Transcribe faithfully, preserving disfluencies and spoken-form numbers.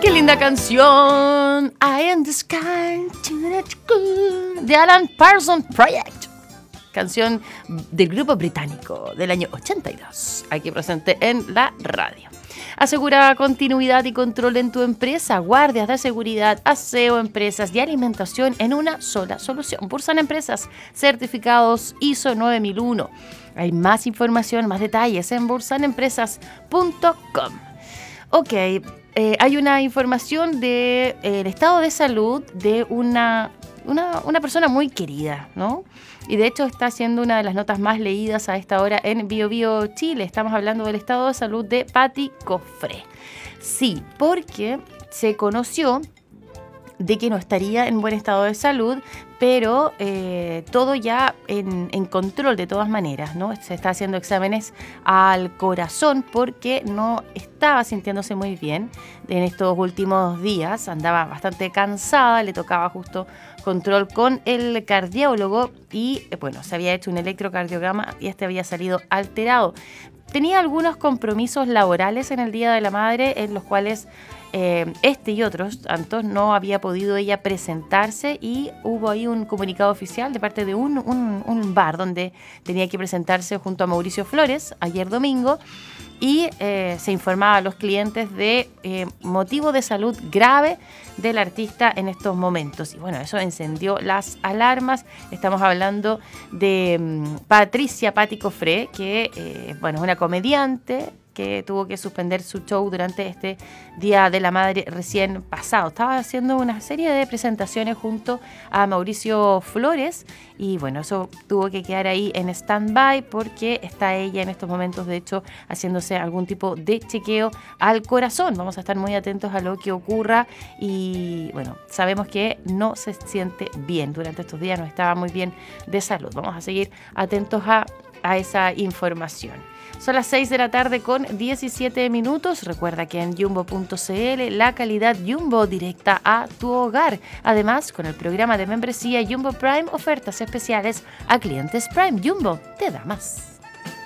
Qué linda canción. I am the sky de Alan Parsons Project. Canción del grupo británico del año ochenta y dos. Aquí presente en la radio. Asegura continuidad y control en tu empresa. Guardias de seguridad, aseo, empresas y alimentación en una sola solución. Bursan Empresas, certificados I S O nueve mil uno. Hay más información, más detalles en bursan empresas punto com. Ok, eh, hay una información del eh, estado de salud de una, una, una persona muy querida, ¿no? Y de hecho está siendo una de las notas más leídas a esta hora en Bio Bio Chile. Estamos hablando del estado de salud de Patti Cofré. Sí, porque se conoció de que no estaría en buen estado de salud, pero eh, todo ya en, en control de todas maneras, ¿no? Se está haciendo exámenes al corazón porque no estaba sintiéndose muy bien en estos últimos días, andaba bastante cansada, le tocaba justo control con el cardiólogo y, bueno, se había hecho un electrocardiograma y este había salido alterado. Tenía algunos compromisos laborales en el Día de la Madre en los cuales eh, este y otros tantos no había podido ella presentarse y hubo ahí un comunicado oficial de parte de un, un, un bar donde tenía que presentarse junto a Mauricio Flores ayer domingo y eh, se informaba a los clientes de eh, motivo de salud grave del artista en estos momentos. Y bueno, eso encendió las alarmas. Estamos hablando de um, Patricia Patti Cofré, que eh, bueno, es una comediante que tuvo que suspender su show durante este Día de la Madre recién pasado. Estaba haciendo una serie de presentaciones junto a Mauricio Flores y bueno, eso tuvo que quedar ahí en stand-by porque está ella en estos momentos, de hecho, haciéndose algún tipo de chequeo al corazón. Vamos a estar muy atentos a lo que ocurra y bueno, sabemos que no se siente bien. Durante estos días no estaba muy bien de salud. Vamos a seguir atentos a, a esa información. Son las seis de la tarde con diecisiete minutos. Recuerda que en jumbo punto cl la calidad Jumbo directa a tu hogar. Además, con el programa de membresía Jumbo Prime, ofertas especiales a clientes Prime. Jumbo te da más.